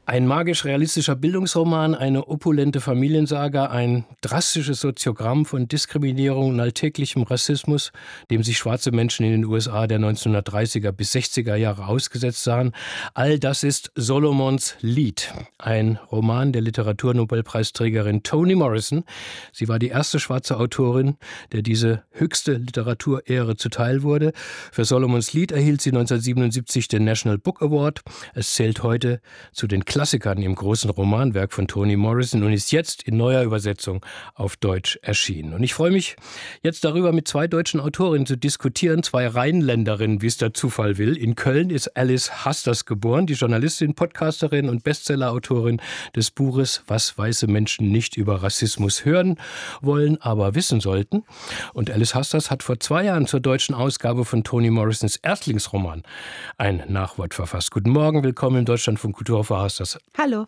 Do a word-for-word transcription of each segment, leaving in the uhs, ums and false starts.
Ein magisch-realistischer Bildungsroman, eine opulente Familiensaga, ein drastisches Soziogramm von Diskriminierung und alltäglichem Rassismus, dem sich schwarze Menschen in den U S A der neunzehnhundertdreißiger bis sechziger Jahre ausgesetzt sahen. All das ist Solomons Lied, ein Roman der Literaturnobelpreisträgerin Toni Morrison. Sie war die erste schwarze Autorin, der diese höchste Literaturehre zuteil wurde. Für Solomons Lied erhielt sie neunzehnhundertsiebenundsiebzig den National Book Award. Es zählt heute zu den Klassikern im großen Romanwerk von Toni Morrison und ist jetzt in neuer Übersetzung auf Deutsch erschienen. Und ich freue mich jetzt darüber, mit zwei deutschen Autorinnen zu diskutieren, zwei Rheinländerinnen, wie es der Zufall will. In Köln ist Alice Hasters geboren, die Journalistin, Podcasterin und Bestsellerautorin des Buches Was weiße Menschen nicht über Rassismus hören wollen, aber wissen sollten. Und Alice Hasters hat vor zwei Jahren zur deutschen Ausgabe von Toni Morrisons Erstlingsroman ein Nachwort verfasst. Guten Morgen, willkommen im Deutschlandfunk Kultur, Frau Hasters. Hallo.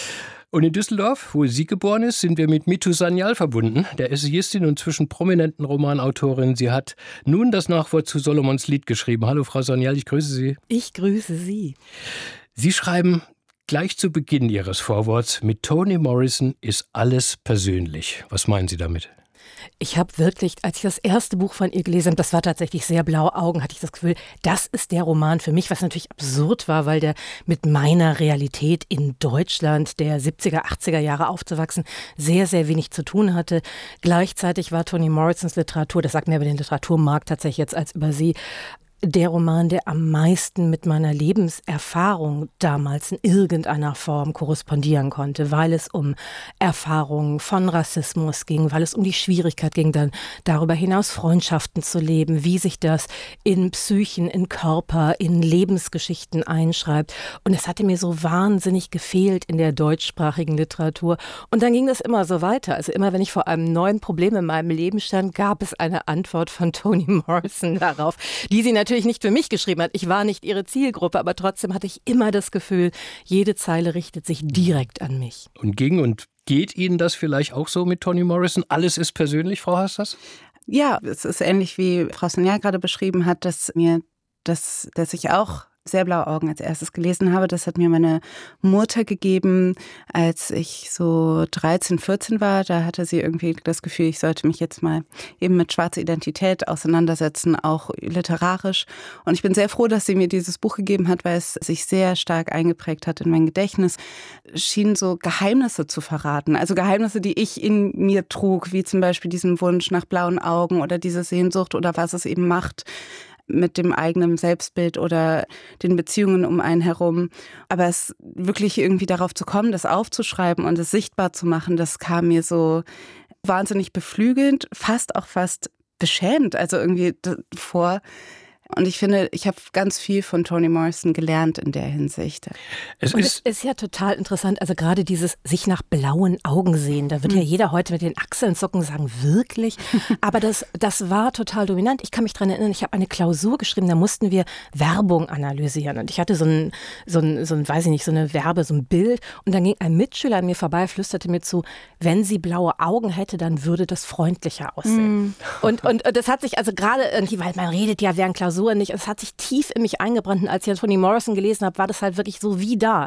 Und in Düsseldorf, wo sie geboren ist, sind wir mit Mitu Sanyal verbunden, der Essayistin und zwischen prominenten Romanautorin. Sie hat nun das Nachwort zu Solomons Lied geschrieben. Hallo Frau Sanyal, ich grüße Sie. Ich grüße Sie. Sie schreiben gleich zu Beginn Ihres Vorworts, mit Toni Morrison ist alles persönlich. Was meinen Sie damit? Ich habe wirklich, als ich das erste Buch von ihr gelesen habe, das war tatsächlich sehr blaue Augen, hatte ich das Gefühl, das ist der Roman für mich, was natürlich absurd war, weil der mit meiner Realität in Deutschland der siebziger, achtziger Jahre aufzuwachsen sehr, sehr wenig zu tun hatte. Gleichzeitig war Toni Morrisons Literatur, das sagt mir über den Literaturmarkt tatsächlich jetzt als über sie, der Roman, der am meisten mit meiner Lebenserfahrung damals in irgendeiner Form korrespondieren konnte, weil es um Erfahrungen von Rassismus ging, weil es um die Schwierigkeit ging, dann darüber hinaus Freundschaften zu leben, wie sich das in Psychen, in Körper, in Lebensgeschichten einschreibt. Und es hatte mir so wahnsinnig gefehlt in der deutschsprachigen Literatur. Und dann ging das immer so weiter. Also immer, wenn ich vor einem neuen Problem in meinem Leben stand, gab es eine Antwort von Toni Morrison darauf, die sie natürlich nicht für mich geschrieben hat. Ich war nicht ihre Zielgruppe, aber trotzdem hatte ich immer das Gefühl, jede Zeile richtet sich direkt an mich. Und ging und geht Ihnen das vielleicht auch so mit Toni Morrison? Alles ist persönlich, Frau Hasters? Ja, es ist ähnlich wie Frau Sanyal gerade beschrieben hat, dass mir das, dass ich auch sehr blaue Augen als erstes gelesen habe. Das hat mir meine Mutter gegeben, als ich so dreizehn, vierzehn war. Da hatte sie irgendwie das Gefühl, ich sollte mich jetzt mal eben mit schwarzer Identität auseinandersetzen, auch literarisch. Und ich bin sehr froh, dass sie mir dieses Buch gegeben hat, weil es sich sehr stark eingeprägt hat in mein Gedächtnis. Es schien so Geheimnisse zu verraten. Also Geheimnisse, die ich in mir trug, wie zum Beispiel diesen Wunsch nach blauen Augen oder diese Sehnsucht oder was es eben macht mit dem eigenen Selbstbild oder den Beziehungen um einen herum. Aber es wirklich irgendwie darauf zu kommen, das aufzuschreiben und es sichtbar zu machen, das kam mir so wahnsinnig beflügelnd, fast auch fast beschämend, also irgendwie vor. Und ich finde, ich habe ganz viel von Toni Morrison gelernt in der Hinsicht. Es ist, es ist ja total interessant, also gerade dieses sich nach blauen Augen sehen, da wird mhm. ja jeder heute mit den Achseln zucken und sagen, wirklich? Aber das, das war total dominant. Ich kann mich daran erinnern, ich habe eine Klausur geschrieben, da mussten wir Werbung analysieren. Und ich hatte so ein, so ein, so ein, weiß ich nicht, so eine Werbe, so ein Bild. Und dann ging ein Mitschüler an mir vorbei, flüsterte mir zu, wenn sie blaue Augen hätte, dann würde das freundlicher aussehen. Mhm. Und, und, und das hat sich also gerade irgendwie, weil man redet ja während Klausur nicht. Es hat sich tief in mich eingebrannt. Und als ich Toni Morrison gelesen habe, war das halt wirklich so wie da.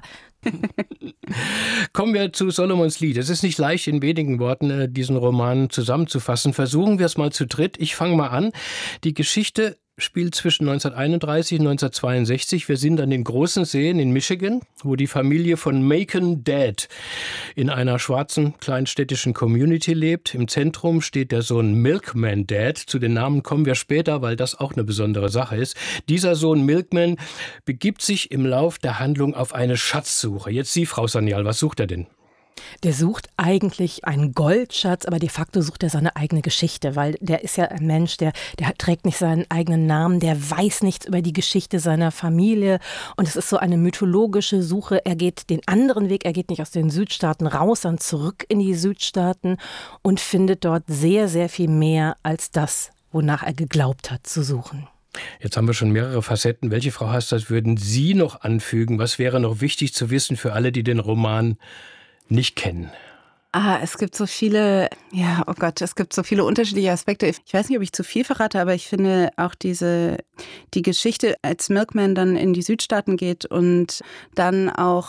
Kommen wir zu Solomons Lied. Es ist nicht leicht, in wenigen Worten diesen Roman zusammenzufassen. Versuchen wir es mal zu dritt. Ich fange mal an. Die Geschichte spielt zwischen neunzehnhunderteinunddreißig und neunzehnhundertzweiundsechzig. Wir sind an den großen Seen in Michigan, wo die Familie von Macon Dad in einer schwarzen kleinstädtischen Community lebt. Im Zentrum steht der Sohn Milkman Dad. Zu den Namen kommen wir später, weil das auch eine besondere Sache ist. Dieser Sohn Milkman begibt sich im Lauf der Handlung auf eine Schatzsuche. Jetzt Sie, Frau Sanyal, was sucht er denn? Der sucht eigentlich einen Goldschatz, aber de facto sucht er seine eigene Geschichte, weil der ist ja ein Mensch, der, der trägt nicht seinen eigenen Namen, der weiß nichts über die Geschichte seiner Familie und es ist so eine mythologische Suche. Er geht den anderen Weg, er geht nicht aus den Südstaaten raus, sondern zurück in die Südstaaten und findet dort sehr, sehr viel mehr als das, wonach er geglaubt hat zu suchen. Jetzt haben wir schon mehrere Facetten. Welche, Frau Hasters, würden Sie noch anfügen? Was wäre noch wichtig zu wissen für alle, die den Roman nicht kennen? Ah, es gibt so viele, ja, oh Gott, es gibt so viele unterschiedliche Aspekte. Ich weiß nicht, ob ich zu viel verrate, aber ich finde auch diese, die Geschichte, als Milkman dann in die Südstaaten geht und dann auch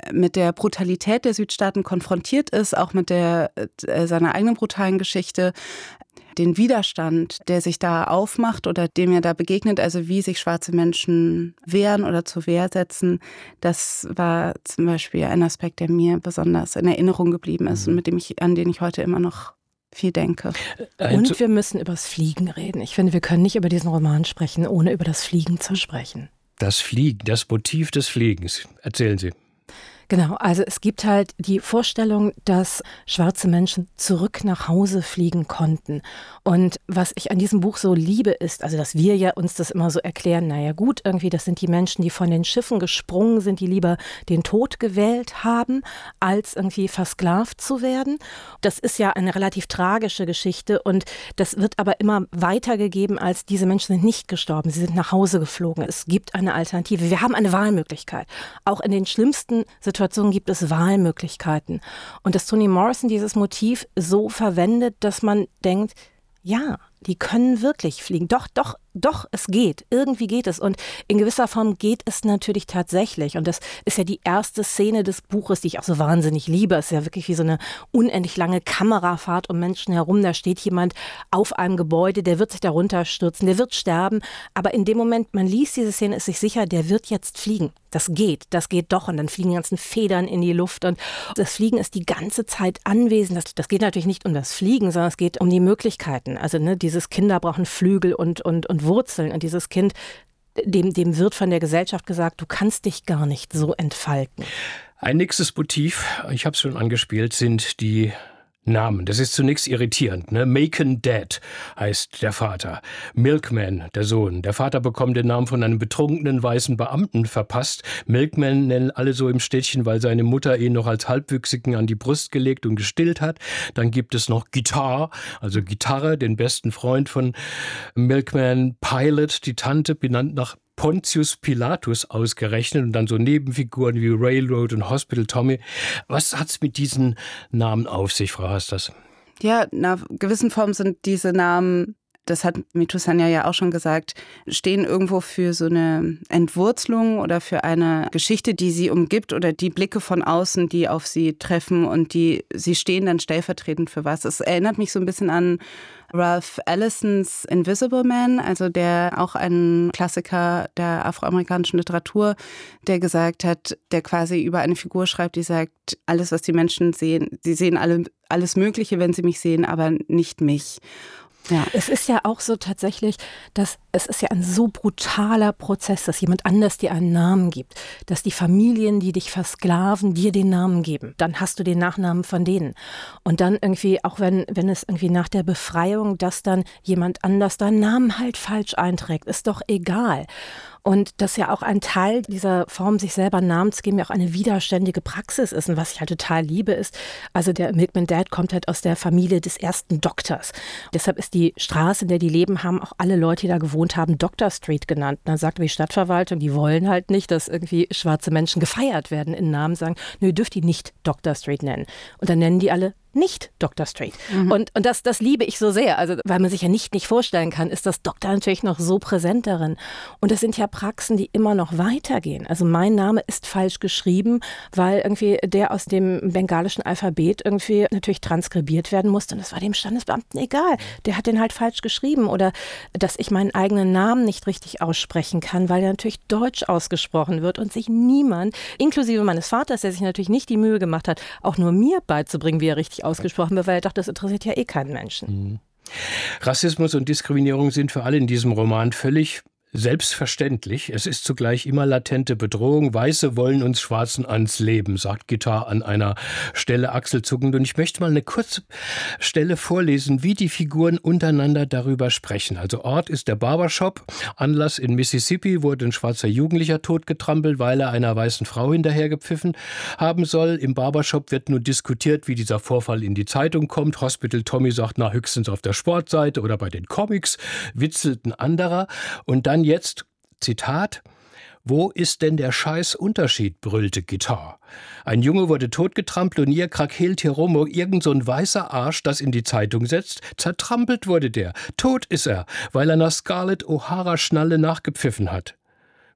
mit der Brutalität der Südstaaten konfrontiert ist, auch mit der, äh, seiner eigenen brutalen Geschichte, den Widerstand, der sich da aufmacht oder dem er da begegnet, also wie sich schwarze Menschen wehren oder zur Wehr setzen, das war zum Beispiel ein Aspekt, der mir besonders in Erinnerung geblieben ist und mit dem ich, an den ich heute immer noch viel denke. Und wir müssen über das Fliegen reden. Ich finde, wir können nicht über diesen Roman sprechen, ohne über das Fliegen zu sprechen. Das Fliegen, das Motiv des Fliegens. Erzählen Sie. Genau, also es gibt halt die Vorstellung, dass schwarze Menschen zurück nach Hause fliegen konnten. Und was ich an diesem Buch so liebe, ist, also dass wir ja uns das immer so erklären, naja gut, irgendwie das sind die Menschen, die von den Schiffen gesprungen sind, die lieber den Tod gewählt haben, als irgendwie versklavt zu werden. Das ist ja eine relativ tragische Geschichte und das wird aber immer weitergegeben, als diese Menschen sind nicht gestorben, sie sind nach Hause geflogen. Es gibt eine Alternative, wir haben eine Wahlmöglichkeit. Auch in den schlimmsten Situationen gibt es Wahlmöglichkeiten. Und dass Toni Morrison dieses Motiv so verwendet, dass man denkt, ja, die können wirklich fliegen. Doch, doch, doch, es geht. Irgendwie geht es. Und in gewisser Form geht es natürlich tatsächlich. Und das ist ja die erste Szene des Buches, die ich auch so wahnsinnig liebe. Es ist ja wirklich wie so eine unendlich lange Kamerafahrt um Menschen herum. Da steht jemand auf einem Gebäude, der wird sich da runterstürzen, der wird sterben. Aber in dem Moment, man liest diese Szene, ist sich sicher, der wird jetzt fliegen. Das geht, das geht doch. Und dann fliegen die ganzen Federn in die Luft. Und das Fliegen ist die ganze Zeit anwesend. Das, das geht natürlich nicht um das Fliegen, sondern es geht um die Möglichkeiten. Also ne, dieses Kinder brauchen Flügel und, und, und Wurzeln. Und dieses Kind, dem, dem wird von der Gesellschaft gesagt, du kannst dich gar nicht so entfalten. Ein nächstes Motiv, ich habe es schon angespielt, sind die Namen. Das ist zunächst irritierend. Ne? Macon Dad heißt der Vater. Milkman, der Sohn. Der Vater bekommt den Namen von einem betrunkenen weißen Beamten verpasst. Milkman nennen alle so im Städtchen, weil seine Mutter ihn noch als Halbwüchsigen an die Brust gelegt und gestillt hat. Dann gibt es noch Guitar, also Gitarre, den besten Freund von Milkman. Pilot, die Tante, benannt nach Pontius Pilatus ausgerechnet und dann so Nebenfiguren wie Railroad und Hospital Tommy. Was hat's mit diesen Namen auf sich, Frau Hasters? Ja, in einer gewissen Form sind diese Namen, das hat Mitu Sanya ja auch schon gesagt, stehen irgendwo für so eine Entwurzelung oder für eine Geschichte, die sie umgibt oder die Blicke von außen, die auf sie treffen und die sie stehen dann stellvertretend für was. Es erinnert mich so ein bisschen an Ralph Ellisons Invisible Man, also der auch ein Klassiker der afroamerikanischen Literatur, der gesagt hat, der quasi über eine Figur schreibt, die sagt, alles, was die Menschen sehen, sie sehen alle, alles Mögliche, wenn sie mich sehen, aber nicht mich. Ja. Es ist ja auch so tatsächlich, dass es ist ja ein so brutaler Prozess, dass jemand anders dir einen Namen gibt, dass die Familien, die dich versklaven, dir den Namen geben. Dann hast du den Nachnamen von denen. Und dann irgendwie, auch wenn, wenn es irgendwie nach der Befreiung, dass dann jemand anders deinen Namen halt falsch einträgt, ist doch egal. Und dass ja auch ein Teil dieser Form, sich selber Namen zu geben, ja auch eine widerständige Praxis ist. Und was ich halt total liebe, ist, also der Milkman Dad kommt halt aus der Familie des ersten Doktors. Deshalb ist die Straße, in der die leben, haben auch alle Leute, die da gewohnt haben, Doctor Street genannt. Und dann sagt die Stadtverwaltung, die wollen halt nicht, dass irgendwie schwarze Menschen gefeiert werden in Namen, sagen, nö, ihr dürft die nicht Doctor Street nennen. Und dann nennen die alle nicht Doctor Street. Mhm. Und, und das, das liebe ich so sehr, also weil man sich ja nicht, nicht vorstellen kann, ist das Doktor natürlich noch so präsent darin. Und das sind ja Praxen, die immer noch weitergehen. Also mein Name ist falsch geschrieben, weil irgendwie der aus dem bengalischen Alphabet irgendwie natürlich transkribiert werden musste. Und das war dem Standesbeamten egal. Der hat den halt falsch geschrieben. Oder dass ich meinen eigenen Namen nicht richtig aussprechen kann, weil der natürlich deutsch ausgesprochen wird und sich niemand, inklusive meines Vaters, der sich natürlich nicht die Mühe gemacht hat, auch nur mir beizubringen, wie er richtig ausgesprochen wird, weil er dachte, das interessiert ja eh keinen Menschen. Mhm. Rassismus und Diskriminierung sind für alle in diesem Roman völlig selbstverständlich. Es ist zugleich immer latente Bedrohung. Weiße wollen uns Schwarzen ans Leben, sagt Guitar an einer Stelle achselzuckend. Und ich möchte mal eine kurze Stelle vorlesen, wie die Figuren untereinander darüber sprechen. Also Ort ist der Barbershop. Anlass: in Mississippi wurde ein schwarzer Jugendlicher totgetrampelt, weil er einer weißen Frau hinterhergepfiffen haben soll. Im Barbershop wird nur diskutiert, wie dieser Vorfall in die Zeitung kommt. Hospital Tommy sagt, na, höchstens auf der Sportseite oder bei den Comics, witzelt ein anderer. Und dann jetzt, Zitat, wo ist denn der scheiß Unterschied, brüllte Guitar. Ein Junge wurde totgetrampelt und ihr krakeelt hier rum, wo irgend so ein weißer Arsch das in die Zeitung setzt. Zertrampelt wurde der. Tot ist er, weil er nach Scarlett O'Hara Schnalle nachgepfiffen hat.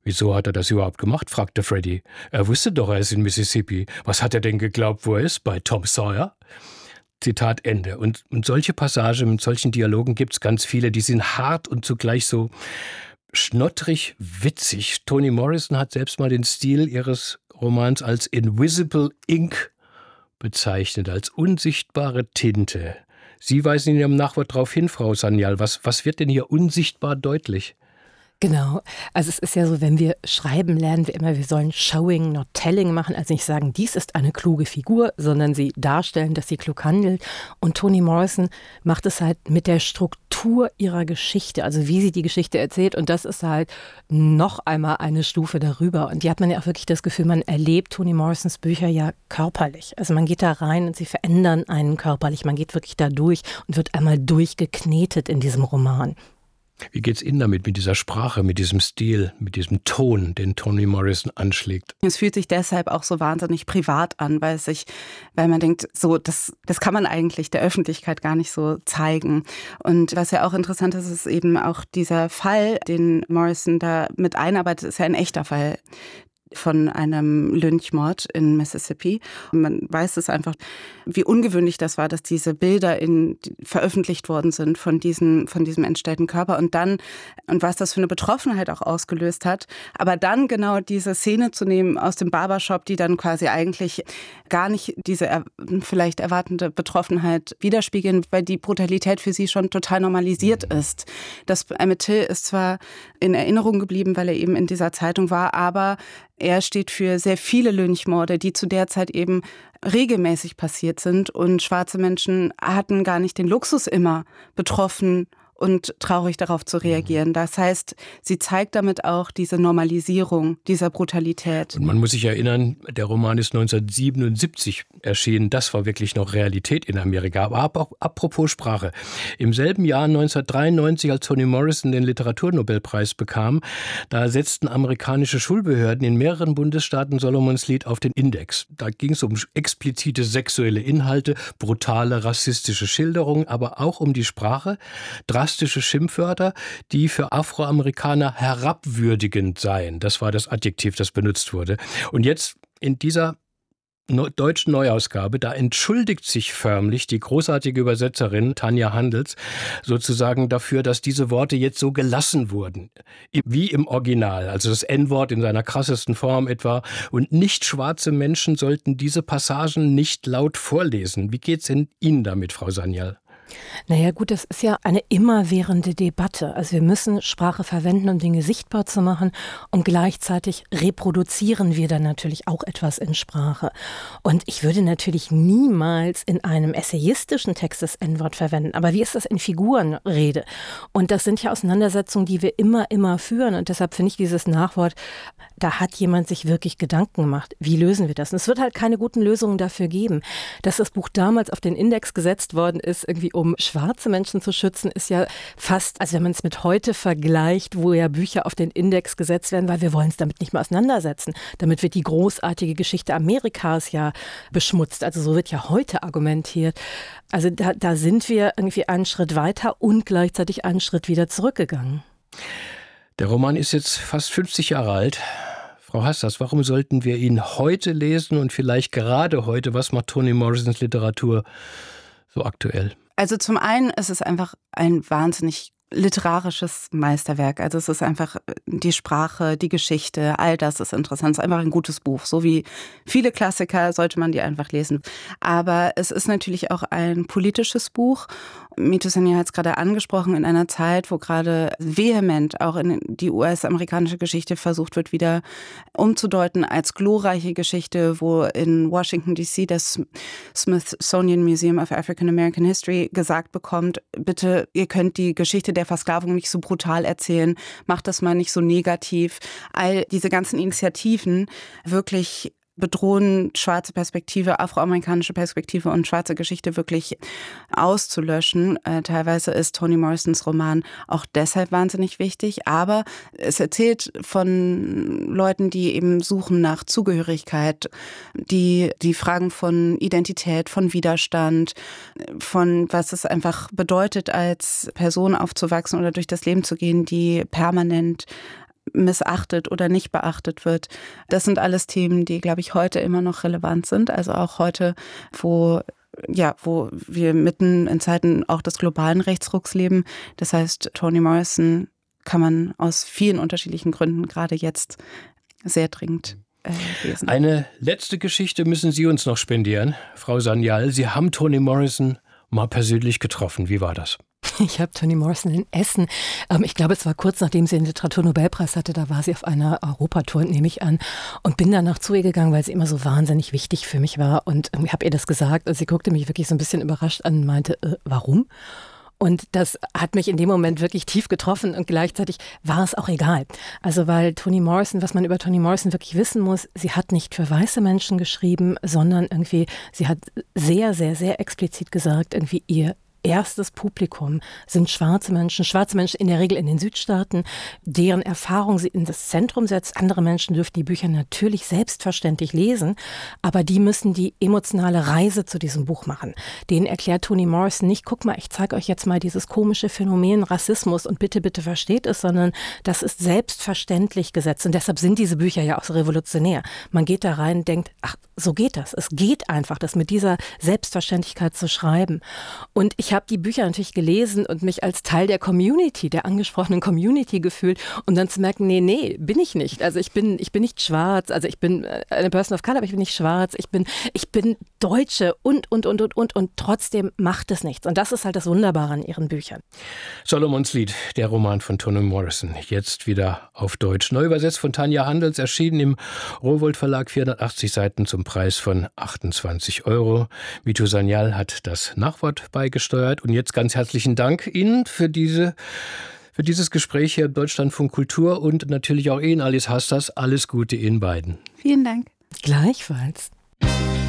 »Wieso hat er das überhaupt gemacht?« fragte Freddy. »Er wusste doch, er ist in Mississippi. Was hat er denn geglaubt, wo er ist? Bei Tom Sawyer?« Zitat Ende. Und, und solche Passagen mit solchen Dialogen gibt es ganz viele, die sind hart und zugleich so schnottrig witzig. Toni Morrison hat selbst mal den Stil ihres Romans als Invisible Ink bezeichnet, als unsichtbare Tinte. Sie weisen in Ihrem Nachwort darauf hin, Frau Sanyal. Was, was wird denn hier unsichtbar deutlich? Genau. Also es ist ja so, wenn wir schreiben, lernen wir immer, wir sollen Showing, not Telling machen. Also nicht sagen, dies ist eine kluge Figur, sondern sie darstellen, dass sie klug handelt. Und Toni Morrison macht es halt mit der Struktur ihrer Geschichte, also wie sie die Geschichte erzählt. Und das ist halt noch einmal eine Stufe darüber. Und die hat man ja auch wirklich das Gefühl, man erlebt Toni Morrisons Bücher ja körperlich. Also man geht da rein und sie verändern einen körperlich. Man geht wirklich da durch und wird einmal durchgeknetet in diesem Roman. Wie geht's Ihnen damit, mit dieser Sprache, mit diesem Stil, mit diesem Ton, den Toni Morrison anschlägt? Es fühlt sich deshalb auch so wahnsinnig privat an, weil es sich, weil man denkt, so das, das kann man eigentlich der Öffentlichkeit gar nicht so zeigen. Und was ja auch interessant ist, ist eben auch dieser Fall, den Morrison da mit einarbeitet, ist ja ein echter Fall von einem Lynchmord in Mississippi. Und man weiß es einfach, wie ungewöhnlich das war, dass diese Bilder in, veröffentlicht worden sind von diesem, von diesem entstellten Körper und dann, und was das für eine Betroffenheit auch ausgelöst hat. Aber dann genau diese Szene zu nehmen aus dem Barbershop, die dann quasi eigentlich gar nicht diese er, vielleicht erwartende Betroffenheit widerspiegeln, weil die Brutalität für sie schon total normalisiert ist. Das Emmett Till ist zwar in Erinnerung geblieben, weil er eben in dieser Zeitung war, aber er steht für sehr viele Lynchmorde, die zu der Zeit eben regelmäßig passiert sind. Und schwarze Menschen hatten gar nicht den Luxus, immer betroffen und traurig darauf zu reagieren. Das heißt, sie zeigt damit auch diese Normalisierung dieser Brutalität. Und man muss sich erinnern, der Roman ist neunzehnhundertsiebenundsiebzig erschienen. Das war wirklich noch Realität in Amerika. Aber apropos Sprache. Im selben Jahr neunzehnhundertdreiundneunzig, als Toni Morrison den Literaturnobelpreis bekam, da setzten amerikanische Schulbehörden in mehreren Bundesstaaten Solomons Lied auf den Index. Da ging es um explizite sexuelle Inhalte, brutale rassistische Schilderungen, aber auch um die Sprache. Drastische Schimpfwörter, die für Afroamerikaner herabwürdigend seien. Das war das Adjektiv, das benutzt wurde. Und jetzt in dieser Neu- deutschen Neuausgabe, da entschuldigt sich förmlich die großartige Übersetzerin Tanja Handels sozusagen dafür, dass diese Worte jetzt so gelassen wurden, wie im Original, also das En-Wort in seiner krassesten Form etwa. Und nicht schwarze Menschen sollten diese Passagen nicht laut vorlesen. Wie geht's denn Ihnen damit, Frau Sanyal? Naja gut, das ist ja eine immerwährende Debatte. Also wir müssen Sprache verwenden, um Dinge sichtbar zu machen und gleichzeitig reproduzieren wir dann natürlich auch etwas in Sprache. Und ich würde natürlich niemals in einem essayistischen Text das En-Wort verwenden. Aber wie ist das in Figurenrede? Und das sind ja Auseinandersetzungen, die wir immer, immer führen. Und deshalb finde ich dieses Nachwort, da hat jemand sich wirklich Gedanken gemacht. Wie lösen wir das? Und es wird halt keine guten Lösungen dafür geben. Dass das Buch damals auf den Index gesetzt worden ist, irgendwie um schwarze Menschen zu schützen, ist ja fast, also wenn man es mit heute vergleicht, wo ja Bücher auf den Index gesetzt werden, weil wir wollen es damit nicht mehr auseinandersetzen. Damit wird die großartige Geschichte Amerikas ja beschmutzt. Also so wird ja heute argumentiert. Also da, da sind wir irgendwie einen Schritt weiter und gleichzeitig einen Schritt wieder zurückgegangen. Der Roman ist jetzt fast fünfzig Jahre alt. Frau Hassas, warum sollten wir ihn heute lesen und vielleicht gerade heute? Was macht Toni Morrisons Literatur so aktuell? Also zum einen ist es einfach ein wahnsinnig literarisches Meisterwerk. Also es ist einfach die Sprache, die Geschichte, all das ist interessant. Es ist einfach ein gutes Buch. So wie viele Klassiker sollte man die einfach lesen. Aber es ist natürlich auch ein politisches Buch. Mitu Sanyal hat es gerade angesprochen, in einer Zeit, wo gerade vehement auch in die U S-amerikanische Geschichte versucht wird, wieder umzudeuten als glorreiche Geschichte, wo in Washington D C das Smithsonian Museum of African American History gesagt bekommt, bitte, ihr könnt die Geschichte der Versklavung nicht so brutal erzählen, macht das mal nicht so negativ. All diese ganzen Initiativen wirklich bedrohen schwarze Perspektive, afroamerikanische Perspektive und schwarze Geschichte wirklich auszulöschen. Äh, teilweise ist Toni Morrisons Roman auch deshalb wahnsinnig wichtig, aber es erzählt von Leuten, die eben suchen nach Zugehörigkeit, die die Fragen von Identität, von Widerstand, von was es einfach bedeutet, als Person aufzuwachsen oder durch das Leben zu gehen, die permanent missachtet oder nicht beachtet wird. Das sind alles Themen, die, glaube ich, heute immer noch relevant sind. Also auch heute, wo ja, wo wir mitten in Zeiten auch des globalen Rechtsrucks leben. Das heißt, Toni Morrison kann man aus vielen unterschiedlichen Gründen gerade jetzt sehr dringend äh, lesen. Eine letzte Geschichte müssen Sie uns noch spendieren, Frau Sanyal. Sie haben Toni Morrison mal persönlich getroffen. Wie war das? Ich habe Toni Morrison in Essen, ähm, ich glaube, es war kurz nachdem sie den Literaturnobelpreis hatte, da war sie auf einer Europatour, nehme ich an, und bin danach zu ihr gegangen, weil sie immer so wahnsinnig wichtig für mich war und ähm, habe ihr das gesagt und sie guckte mich wirklich so ein bisschen überrascht an und meinte, äh, warum? Und das hat mich in dem Moment wirklich tief getroffen und gleichzeitig war es auch egal. Also weil Toni Morrison, was man über Toni Morrison wirklich wissen muss, sie hat nicht für weiße Menschen geschrieben, sondern irgendwie, sie hat sehr, sehr, sehr explizit gesagt, irgendwie ihr erstes Publikum sind schwarze Menschen, schwarze Menschen in der Regel in den Südstaaten, deren Erfahrung sie in das Zentrum setzt. Andere Menschen dürfen die Bücher natürlich selbstverständlich lesen, aber die müssen die emotionale Reise zu diesem Buch machen. Denen erklärt Toni Morrison nicht, guck mal, ich zeige euch jetzt mal dieses komische Phänomen Rassismus und bitte, bitte versteht es, sondern das ist selbstverständlich gesetzt. Und deshalb sind diese Bücher ja auch so revolutionär. Man geht da rein und denkt, ach, so geht das. Es geht einfach, das mit dieser Selbstverständlichkeit zu schreiben. Und ich habe die Bücher natürlich gelesen und mich als Teil der Community, der angesprochenen Community gefühlt und dann zu merken, nee, nee, bin ich nicht. Also ich bin, ich bin nicht schwarz, also ich bin eine Person of Color, aber ich bin nicht schwarz, ich bin, ich bin Deutsche und, und, und, und, und, und trotzdem macht es nichts. Und das ist halt das Wunderbare an ihren Büchern. Solomons Lied, der Roman von Toni Morrison, jetzt wieder auf Deutsch. Neu übersetzt von Tanja Handels, erschienen im Rowohlt Verlag, vierhundertachtzig Seiten zum Preis von achtundzwanzig Euro. Mito Sanyal hat das Nachwort beigesteuert. Und jetzt ganz herzlichen Dank Ihnen für diese, für dieses Gespräch hier im Deutschlandfunk Kultur und natürlich auch Ihnen, Alice Hastas. Alles Gute Ihnen beiden. Vielen Dank. Gleichfalls.